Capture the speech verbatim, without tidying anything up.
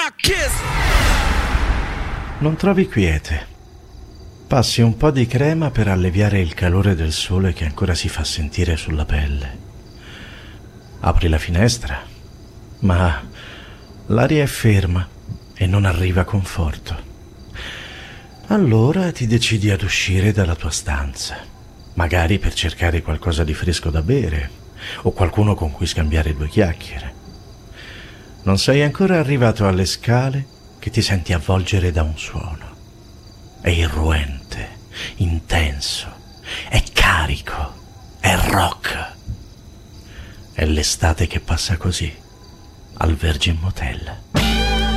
Non trovi quiete. Passi un po' di crema per alleviare il calore del sole che ancora si fa sentire sulla pelle. Apri la finestra, ma l'aria è ferma e non arriva conforto. Allora ti decidi ad uscire dalla tua stanza, magari per cercare qualcosa di fresco da bere o qualcuno con cui scambiare due chiacchiere. Non sei ancora arrivato alle scale che ti senti avvolgere da un suono. È irruente, intenso, è carico, è rock. È l'estate che passa così, al Virgin Motel.